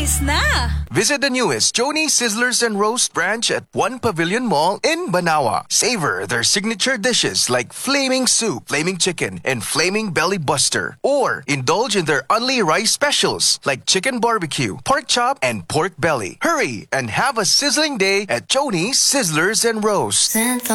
Shownies na! Visit the newest Joni Sizzlers and Roast branch at One Pavilion Mall in Banawa. Savor their signature dishes like flaming soup, flaming chicken, and flaming belly buster. Or indulge in their only rice specials like chicken barbecue, pork chop, and pork belly. Hurry and have a sizzling day at Joni Sizzlers and Roast.